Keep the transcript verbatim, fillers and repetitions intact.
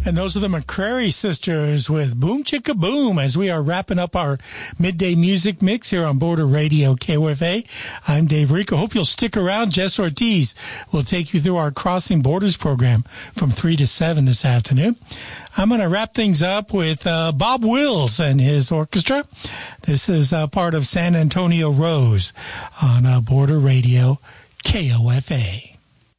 And those are the McCrary Sisters with Boom Chicka Boom as we are wrapping up our midday music mix here on Border Radio K O F A. I'm Dave Rico. Hope you'll stick around. Jess Ortiz will take you through our Crossing Borders program from three to seven this afternoon. I'm going to wrap things up with uh, Bob Wills and his orchestra. This is uh, part of San Antonio Rose on uh, Border Radio K O F A.